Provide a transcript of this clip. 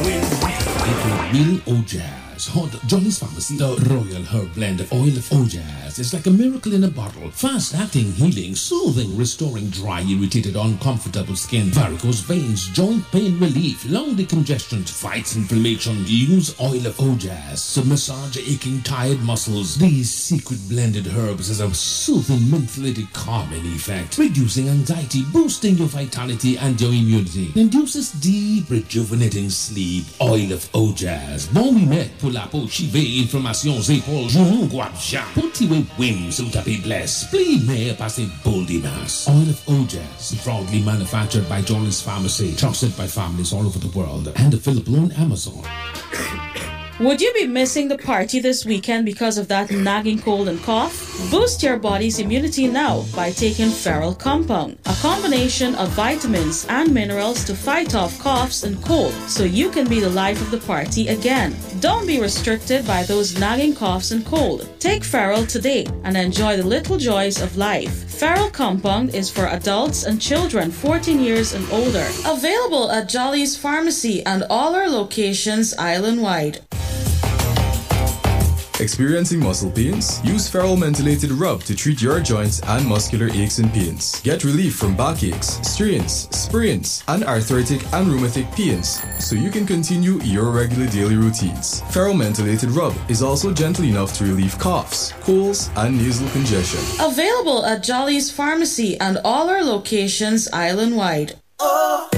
Real Ojaz, Hot Jolly's Pharmacy, the Royal Herb Blend of Oil of Ojaz. It's like a miracle in a bottle. Fast-acting, healing, soothing, restoring dry, irritated, uncomfortable skin, varicose veins, joint pain relief, lung decongestion, fights inflammation. Use Oil of Ojaz to massage aching, tired muscles. These secret blended herbs has a soothing, mentholated, calming effect, reducing anxiety, boosting your vitality and your immunity. Induces deep, rejuvenating sleep. Oil of Ojaz. Bon remède pour la peau, cheveux, inflammation, épaules, genoux, guapcha. Poutiwe wim, sous tapis bless. Pli mer passé boldimas. Oil of Ojaz. Proudly manufactured by Jolly's Pharmacy. Trusted by families all over the world. And available on Amazon. Would you be missing the party this weekend because of that nagging cold and cough? Boost your body's immunity now by taking Feral Compound, a combination of vitamins and minerals to fight off coughs and cold, so you can be the life of the party again. Don't be restricted by those nagging coughs and cold. Take Feral today and enjoy the little joys of life. Feral Compound is for adults and children 14 years and older. Available at Jolly's Pharmacy and all our locations island-wide. Experiencing muscle pains? Use Feral Mentholated Rub to treat your joints and muscular aches and pains. Get relief from backaches, strains, sprains, and arthritic and rheumatic pains so you can continue your regular daily routines. Feral Mentholated Rub is also gentle enough to relieve coughs, colds, and nasal congestion. Available at Jolly's Pharmacy and all our locations island-wide.